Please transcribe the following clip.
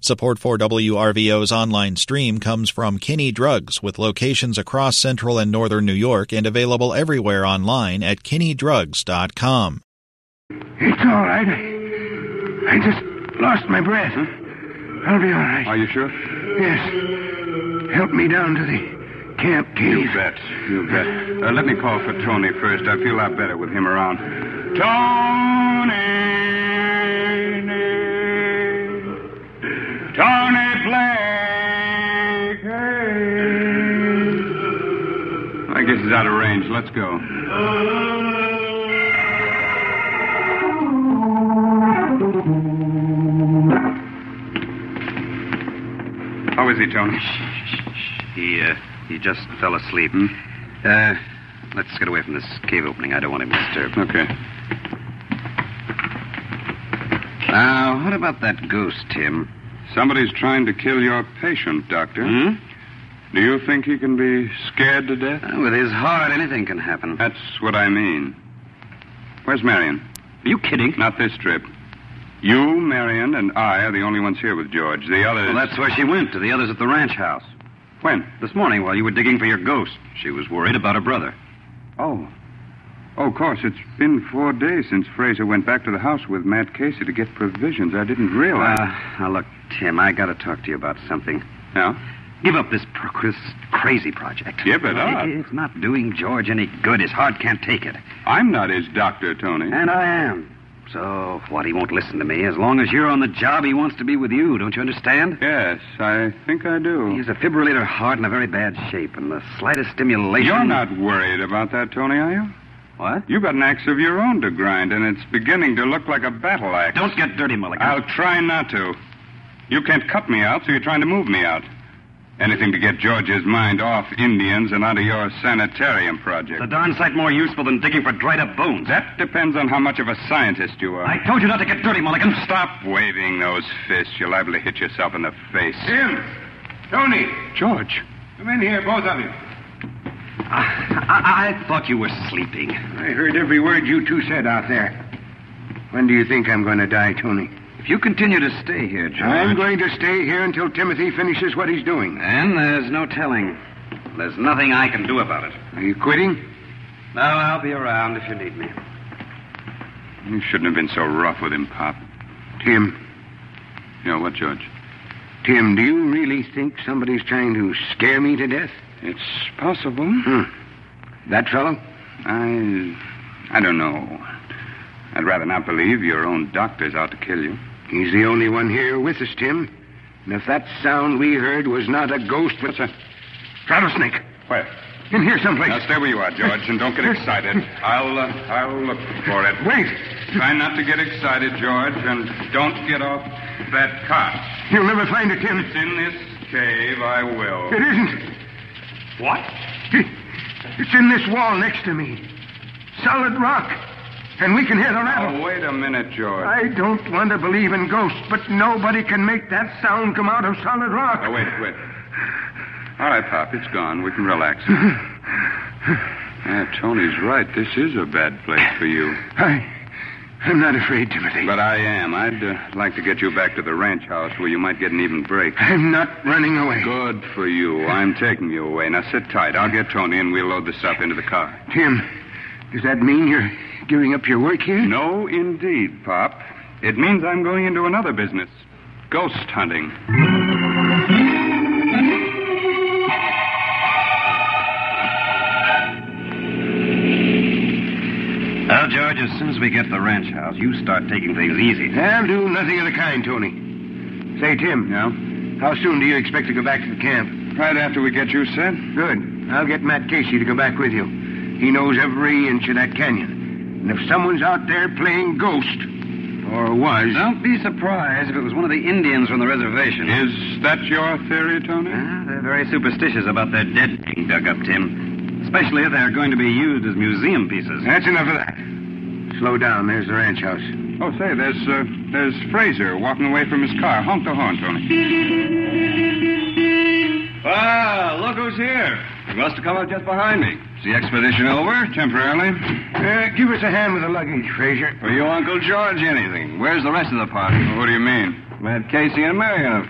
Support for WRVO's online stream comes from Kinney Drugs, with locations across central and northern New York and available everywhere online at kinneydrugs.com. It's all right. I just lost my breath. I'll be all right. Are you sure? Yes. Help me down to the camp cave. You bet. Let me call for Tony first. I feel a lot better with him around. Tony! Blake! I guess he's out of range. Let's go. How is he, Tony? He just fell asleep. Let's get away from this cave opening. I don't want him disturbed. Okay. Now, what about that ghost, Tim? Somebody's trying to kill your patient, Doctor. Do you think he can be scared to death? With his heart, anything can happen. That's what I mean. Where's Marion? Are you kidding? Not this trip. You, Marion, and I are the only ones here with George. The others... Well, that's where she went, to the others at the ranch house. When? This morning, while you were digging for your ghost. She was worried about her brother. Oh, of course. It's been 4 days since Fraser went back to the house with Matt Casey to get provisions. I didn't realize... Now, look, Tim, I got to talk to you about something. Yeah? Give up this crazy project. Give it up? It's not doing George any good. His heart can't take it. I'm not his doctor, Tony. And I am. So, what, he won't listen to me. As long as you're on the job, he wants to be with you. Don't you understand? Yes, I think I do. He has a fibrillator heart in a very bad shape, and the slightest stimulation... You're not worried about that, Tony, are you? What? You've got an axe of your own to grind, and it's beginning to look like a battle axe. Don't get dirty, Mulligan. I'll try not to. You can't cut me out, so you're trying to move me out. Anything to get George's mind off Indians and onto your sanitarium project. It's a darn sight more useful than digging for dried-up bones. That depends on how much of a scientist you are. I told you not to get dirty, Mulligan. Stop waving those fists. You're liable to hit yourself in the face. Tim! Tony! George! Come in here, both of you. I thought you were sleeping. I heard every word you two said out there. When do you think I'm going to die, Tony? If you continue to stay here, George... I'm going to stay here until Timothy finishes what he's doing. And there's no telling. There's nothing I can do about it. Are you quitting? No, I'll be around if you need me. You shouldn't have been so rough with him, Pop. Tim. You know what, George? Tim, do you really think somebody's trying to scare me to death? It's possible. That fellow? I don't know. I'd rather not believe your own doctor's out to kill you. He's the only one here with us, Tim. And if that sound we heard was not a ghost, but a rattlesnake. Where? In here someplace. Now stay where you are, George, and don't get excited. I'll look for it. Wait. Try not to get excited, George, and don't get off that cot. You'll never find it, Tim. It's in this cave, I will. It isn't. What? It's in this wall next to me. Solid rock. And we can hear the rattle. Oh, wait a minute, George. I don't want to believe in ghosts, but nobody can make that sound come out of solid rock. Oh, wait. All right, Pop, it's gone. We can relax. Tony's right. This is a bad place for you. I'm not afraid, Timothy. But I am. I'd like to get you back to the ranch house where you might get an even break. I'm not running away. Good for you. I'm taking you away. Now sit tight. I'll get Tony and we'll load the stuff into the car. Tim, does that mean you're giving up your work here? No, indeed, Pop. It means I'm going into another business. Ghost hunting. Well, George, as soon as we get to the ranch house, you start taking things easy. I'll do nothing of the kind, Tony. Say, Tim. Yeah? How soon do you expect to go back to the camp? Right after we get you set. Good. I'll get Matt Casey to go back with you. He knows every inch of that canyon. And if someone's out there playing ghost, or was... Don't be surprised if it was one of the Indians from the reservation. Is that your theory, Tony? They're very superstitious about their dead being dug up, Tim. Especially if they're going to be used as museum pieces. That's enough of that. Slow down. There's the ranch house. Oh, say, there's Fraser walking away from his car. Honk the horn, Tony. Ah, look who's here. He must have come up just behind me. Is the expedition over, temporarily? Give us a hand with the luggage, Fraser. For you, Uncle George, anything. Where's the rest of the party? What do you mean? Matt Casey and Marion, of